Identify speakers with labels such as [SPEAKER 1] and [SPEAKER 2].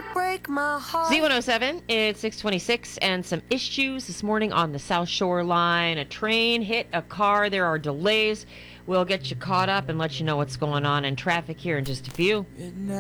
[SPEAKER 1] Z107, it's 626, and some issues this morning on the South Shore line. A train hit a car. There are delays. We'll get you caught up and let you know what's going on in traffic here in just a few.